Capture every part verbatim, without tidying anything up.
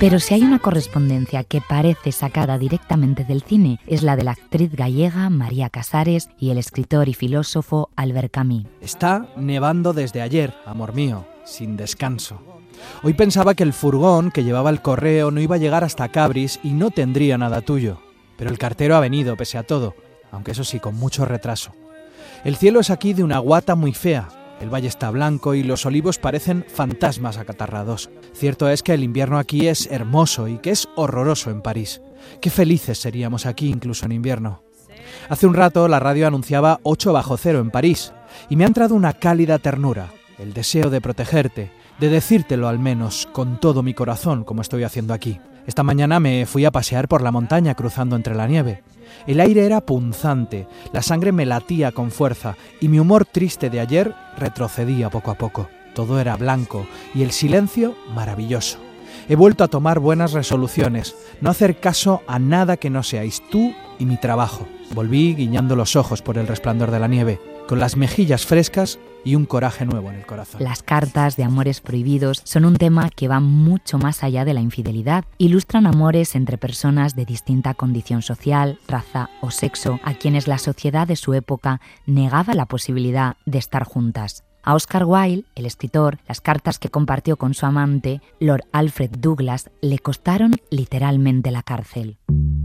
Pero si hay una correspondencia que parece sacada directamente del cine, es la de la actriz gallega María Casares y el escritor y filósofo Albert Camus. Está nevando desde ayer, amor mío, sin descanso. Hoy pensaba que el furgón que llevaba el correo no iba a llegar hasta Cabris y no tendría nada tuyo. Pero el cartero ha venido, pese a todo, aunque eso sí, con mucho retraso. El cielo es aquí de una guata muy fea. El valle está blanco y los olivos parecen fantasmas acatarrados. Cierto es que el invierno aquí es hermoso y que es horroroso en París. Qué felices seríamos aquí incluso en invierno. Hace un rato la radio anunciaba ocho bajo cero en París y me ha entrado una cálida ternura, el deseo de protegerte, de decírtelo al menos con todo mi corazón como estoy haciendo aquí. Esta mañana me fui a pasear por la montaña cruzando entre la nieve. El aire era punzante, la sangre me latía con fuerza y mi humor triste de ayer retrocedía poco a poco. Todo era blanco y el silencio maravilloso. He vuelto a tomar buenas resoluciones, no hacer caso a nada que no seáis tú y mi trabajo. Volví guiñando los ojos por el resplandor de la nieve, con las mejillas frescas y un coraje nuevo en el corazón. Las cartas de amores prohibidos son un tema que va mucho más allá de la infidelidad. Ilustran amores entre personas de distinta condición social, raza o sexo, a quienes la sociedad de su época negaba la posibilidad de estar juntas. A Oscar Wilde, el escritor, las cartas que compartió con su amante, Lord Alfred Douglas, le costaron literalmente la cárcel.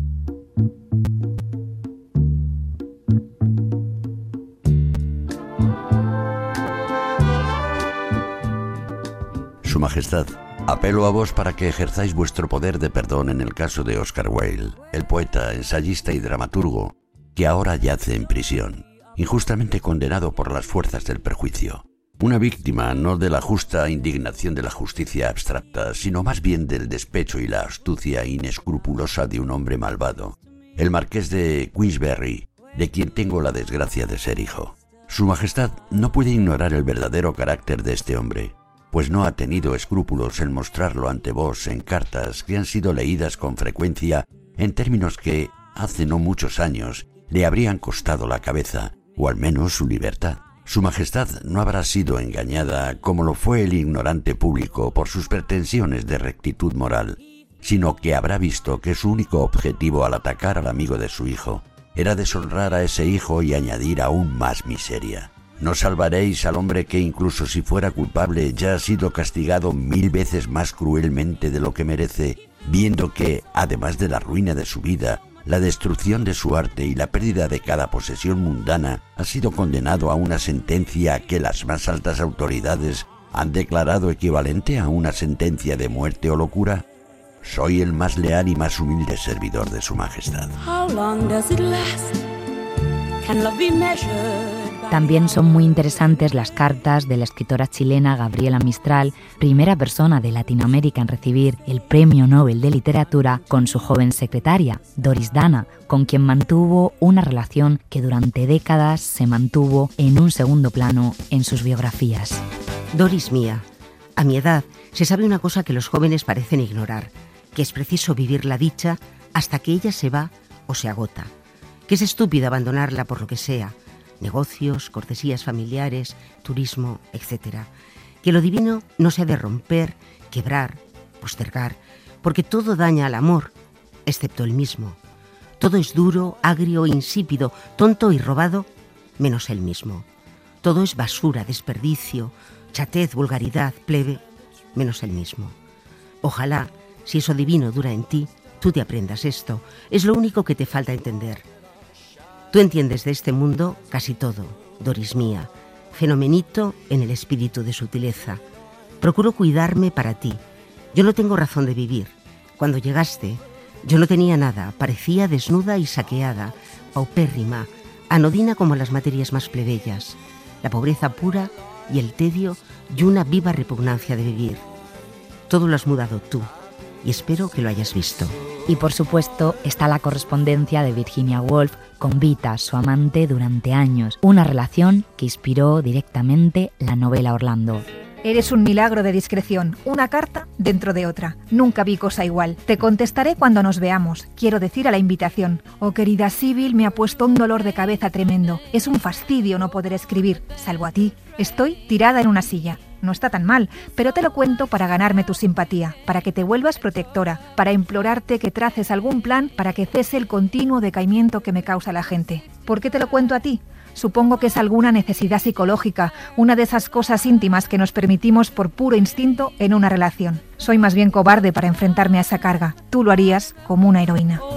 Su Majestad, apelo a vos para que ejerzáis vuestro poder de perdón en el caso de Oscar Wilde, el poeta, ensayista y dramaturgo, que ahora yace en prisión, injustamente condenado por las fuerzas del perjuicio. Una víctima no de la justa indignación de la justicia abstracta, sino más bien del despecho y la astucia inescrupulosa de un hombre malvado, el marqués de Queensberry, de quien tengo la desgracia de ser hijo. Su Majestad no puede ignorar el verdadero carácter de este hombre, pues no ha tenido escrúpulos en mostrarlo ante vos en cartas que han sido leídas con frecuencia en términos que, hace no muchos años, le habrían costado la cabeza, o al menos su libertad. Su Majestad no habrá sido engañada como lo fue el ignorante público por sus pretensiones de rectitud moral, sino que habrá visto que su único objetivo al atacar al amigo de su hijo era deshonrar a ese hijo y añadir aún más miseria. No salvaréis al hombre que, incluso si fuera culpable, ya ha sido castigado mil veces más cruelmente de lo que merece, viendo que, además de la ruina de su vida, la destrucción de su arte y la pérdida de cada posesión mundana, ha sido condenado a una sentencia que las más altas autoridades han declarado equivalente a una sentencia de muerte o locura. Soy el más leal y más humilde servidor de su Majestad. How long does it last? Can love be measured? También son muy interesantes las cartas de la escritora chilena Gabriela Mistral, primera persona de Latinoamérica en recibir el Premio Nobel de Literatura, con su joven secretaria, Doris Dana, con quien mantuvo una relación que durante décadas se mantuvo en un segundo plano en sus biografías. Doris mía, a mi edad se sabe una cosa que los jóvenes parecen ignorar, que es preciso vivir la dicha hasta que ella se va o se agota, que es estúpido abandonarla por lo que sea, negocios, cortesías familiares, turismo, etcétera. Que lo divino no se ha de romper, quebrar, postergar, porque todo daña al amor, excepto el mismo. Todo es duro, agrio, insípido, tonto y robado, menos el mismo. Todo es basura, desperdicio, chatez, vulgaridad, plebe, menos el mismo. Ojalá, si eso divino dura en ti, tú te aprendas esto. Es lo único que te falta entender. Tú entiendes de este mundo casi todo, Doris mía, fenomenito en el espíritu de sutileza. Procuro cuidarme para ti. Yo no tengo razón de vivir. Cuando llegaste, yo no tenía nada, parecía desnuda y saqueada, paupérrima, anodina como las materias más plebeyas, la pobreza pura y el tedio y una viva repugnancia de vivir. Todo lo has mudado tú, y espero que lo hayas visto. Y por supuesto está la correspondencia de Virginia Woolf con Vita, su amante durante años, una relación que inspiró directamente la novela Orlando. Eres un milagro de discreción, una carta dentro de otra. Nunca vi cosa igual. Te contestaré cuando nos veamos, quiero decir a la invitación. Oh, querida Sibyl, me ha puesto un dolor de cabeza tremendo. Es un fastidio no poder escribir, salvo a ti. Estoy tirada en una silla. no está tan mal, pero te lo cuento para ganarme tu simpatía, para que te vuelvas protectora, para implorarte que traces algún plan para que cese el continuo decaimiento que me causa la gente. ¿Por qué te lo cuento a ti? Supongo que es alguna necesidad psicológica, una de esas cosas íntimas que nos permitimos por puro instinto en una relación. Soy más bien cobarde para enfrentarme a esa carga. Tú lo harías como una heroína.